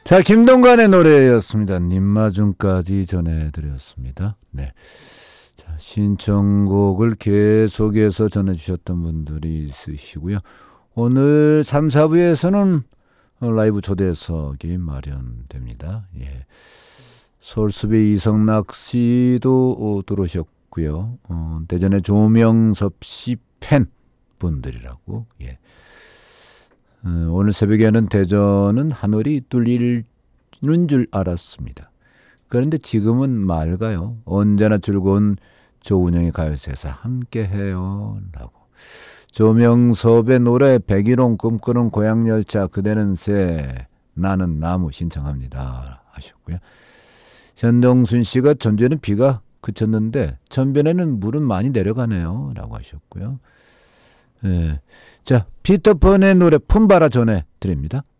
자, 김동관의 노래였습니다. 님마중까지 전해드렸습니다. 네. 자, 신청곡을 계속해서 전해주셨던 분들이 있으시고요. 오늘 3, 4부에서는 라이브 초대석이 마련됩니다. 예. 서울숲의 이성락 씨도 들어오셨고요. 대전의 조명섭 씨 팬분들이라고. 예. 오늘 새벽에는 대전은 하늘이 뚫리는 줄 알았습니다. 그런데 지금은 맑아요. 언제나 즐거운 조운영의 가요제사 함께해요 라고. 조명섭의 노래 백일홍 꿈꾸는 고향열차 그대는 새 나는 나무 신청합니다 하셨고요. 현동순 씨가 전주에는 비가 그쳤는데 전변에는 물은 많이 내려가네요 라고 하셨고요. 예. 자, 피터펀의 노래 품바라 전해드립니다.